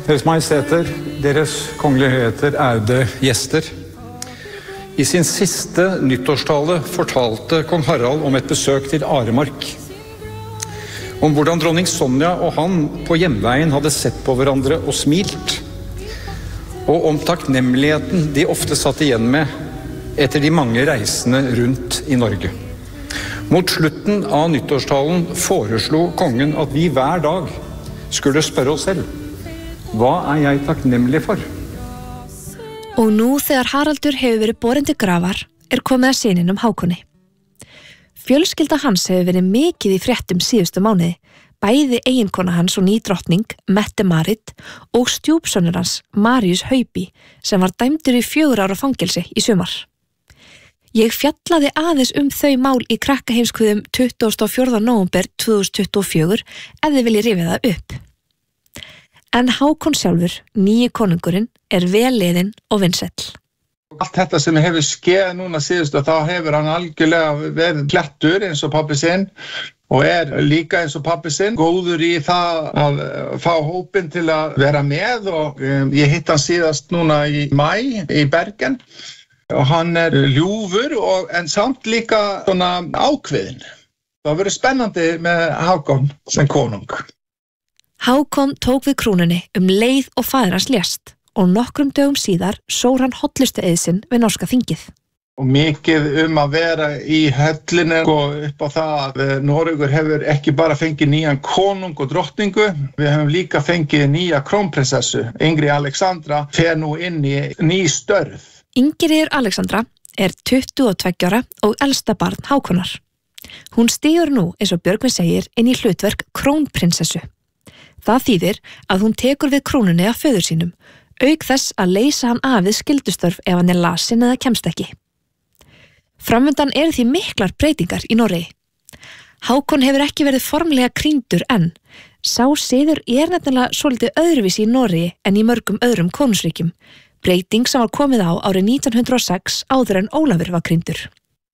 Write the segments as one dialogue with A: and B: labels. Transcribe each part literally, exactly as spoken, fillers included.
A: Deres Majesteter, Deres Kongelige Høyheter, ærede gjester. I sin siste nyttårstale fortalte kong Harald om et besøk til Aremark. Om hvordan dronning Sonja og han på hjemveien hadde sett på hverandre og smilt. Og om takknemligheten de ofte satt igjen med etter de mange reisene rundt i Norge. Mot slutten av nyttårstalen foreslo kongen at vi hver dag skulle spørre oss selv. Hva er jeg takknemlig for?
B: Og nú þegar Haraldur hefur verið borinn til grafar er komið að syninum Hákoni. Fjölskylda hans hefur verið mikið í fréttum síðustu mánuði, bæði eiginkona hans og ný drottning, Mette-Marit, og stjúpsonur hans, Marius Haupi, sem var dæmdur í fjögur ára fangelsi í sumar. Ég fjallaði aðeins um þau mál í krakkaheimskviðum tuttugasta og fjórða nóvember tvö þúsund tuttugu og fjögur ef þið viljið rifja það upp. En Hákon sjálfur, nýji konungurinn, er vel liðinn og vinsæll.
C: Allt þetta sem hefur skeið núna síðustu, þá hefur hann algjörlega verið klettur eins og pabbi sinn og er líka eins og pabbi sinn, góður í það að fá hópinn til að vera með og um, ég hitt hann síðast núna í maí í Bergen og hann er ljúfur og, en samt líka svona ákveðinn. Það verður spennandi með Hákon sem konung.
B: Hákon tók við krúnunni um leið og faðir hans lést og nokkrum dögum síðar sór hann hollustueið sinn við norska þingið.
C: Og mikið um að vera í höllinu og upp á það að Noregur hefur ekki bara fengið nýjan konung og drottningu, við hefum líka fengið nýja krónprinsessu, Ingrid Alexandra, fer nú inn í ný störf.
B: Ingrid Alexandra er tuttugu og tveggja ára og elsta barn Hákonar. Hún stígur nú, eins og Björgvin segir, inn í hlutverk krónprinsessu. Það þýðir að hún tekur við krúnunni af föður sínum, auk þess að leysa hann af við skyldustörf ef hann er lasin eða kemst ekki. Framundan eru því miklar breytingar í Noregi. Hákon hefur ekki verið formlega krýndur enn. Sá siður er nefnilega svolítið öðruvísi í Noregi en í mörgum öðrum konungsríkjum. Breyting sem var komið á árið nítján hundrað og sex áður en Ólafur var krýndur.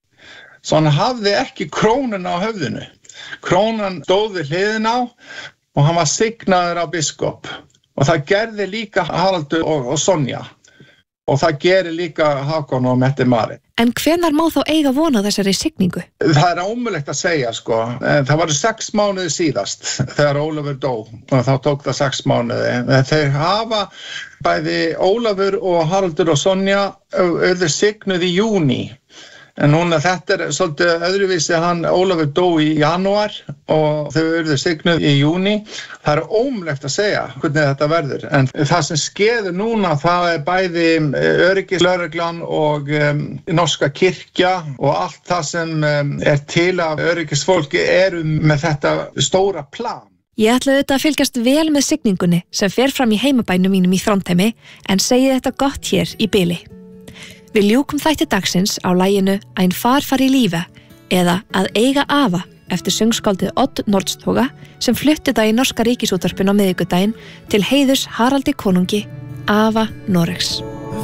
C: Svo hann hafði ekki krónuna á höfðinu. Krónan stóð við hliðina á og hann var signaður af biskop og það gerði líka Haraldur og, og Sonja og það gerir líka Hákon og Mette-Marit.
B: En hvenær má þá eiga von á þessari signingu?
C: Það er ómögulegt að segja sko, það var sex mánuði síðast þegar Ólafur dó og þá tók það sex mánuði. Þeir hafa bæði Ólafur og Haraldur og Sonja urðu signuð í júní. En núna þetta er svolítið öðruvísi, hann Ólafur dó í janúar og þau urðu signuð í júní. Það er ómögulegt að segja hvernig þetta verður. En það sem skeður núna, það er bæði öryggislögreglan og um, norska kirkja og allt það sem um, er til af öryggisfólki eru með þetta stóra plan.
B: Ég ætla auðvitað að fylgjast vel með signingunni sem fer fram í heimabænum mínum í Þrándheimi en segi þetta gott hér í bili. Við ljúkum þætti dagsins á laginu Ein farfar í lífi eða Að eiga afa eftir söngskáldið Odd Nordstoga sem flutti það í norska ríkisútvarpinu á miðvikudaginn til heiðurs Haraldi konungi, afa Noregs.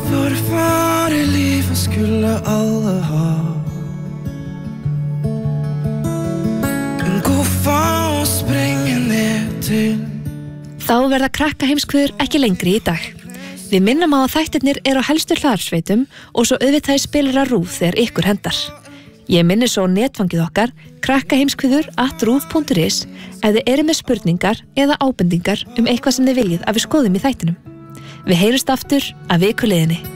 D: Farfar i livet skulle alle ha En god far og sprenge ned til
B: Þá verða krakkaheimskviður ekki lengri í dag. Við minnum á að þættirnir eru á helstu hlaðvarpsveitum og svo auðvitaði spilar að RÚV þegar ykkur hendar. Ég minni svo netfangið okkar krakkaheimskviður at ruv punktur is ef þið eru með spurningar eða ábendingar um eitthvað sem þið viljið að við skoðum í þættinum. Við heyrumst aftur að viku liðinni.